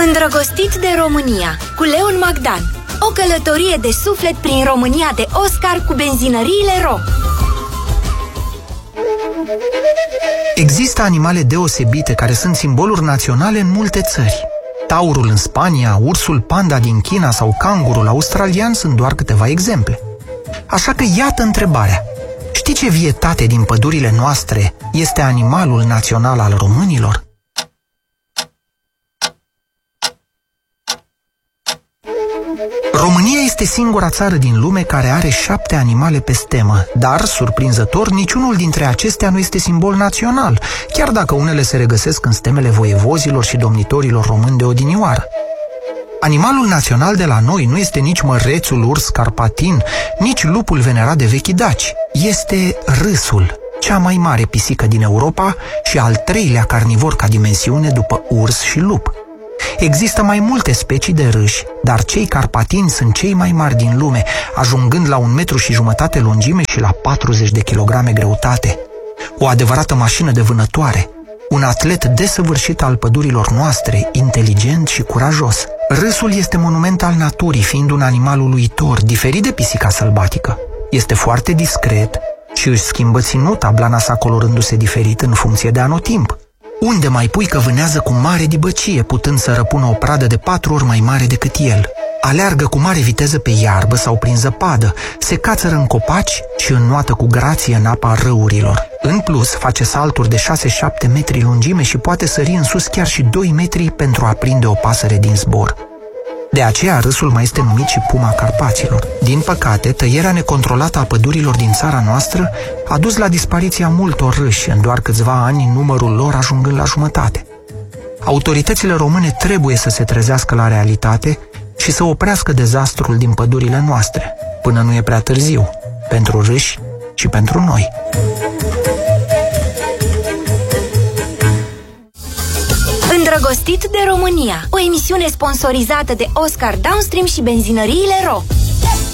Îndrăgostit de România, cu Leon Magdan. O călătorie de suflet prin România de Oscar cu benzinăriile Ro. Există animale deosebite care sunt simboluri naționale în multe țări. Taurul în Spania, ursul panda din China sau cangurul australian sunt doar câteva exemple. Așa că iată întrebarea. Știi ce vietate din pădurile noastre este animalul național al românilor? România este singura țară din lume care are 7 animale pe stemă, dar, surprinzător, niciunul dintre acestea nu este simbol național, chiar dacă unele se regăsesc în stemele voievozilor și domnitorilor români de odinioară. Animalul național de la noi nu este nici mărețul urs carpatin, nici lupul venerat de vechii daci. Este râsul, cea mai mare pisică din Europa și al 3-lea carnivor ca dimensiune după urs și lup. Există mai multe specii de râși, dar cei carpatini sunt cei mai mari din lume, ajungând la 1,5 m lungime și la 40 de kilograme greutate. O adevărată mașină de vânătoare, un atlet desăvârșit al pădurilor noastre, inteligent și curajos. Râsul este monument al naturii, fiind un animal uluitor, diferit de pisica sălbatică. Este foarte discret și își schimbă ținuta, blana sa colorându-se diferit în funcție de anotimp. Unde mai pui că vânează cu mare dibăcie, putând să răpună o pradă de 4 ori mai mare decât el. Aleargă cu mare viteză pe iarbă sau prin zăpadă, se cațără în copaci și înnoată cu grație în apa râurilor. În plus, face salturi de 6-7 metri lungime și poate sări în sus chiar și 2 metri pentru a prinde o pasăre din zbor. De aceea râsul mai este numit și puma Carpaților. Din păcate, tăierea necontrolată a pădurilor din țara noastră a dus la dispariția multor râși, în doar câțiva ani numărul lor ajungând la jumătate. Autoritățile române trebuie să se trezească la realitate și să oprească dezastrul din pădurile noastre, până nu e prea târziu, pentru râși și pentru noi. Îndrăgostit de România, o emisiune sponsorizată de Oscar Downstream și benzinăriile Ro.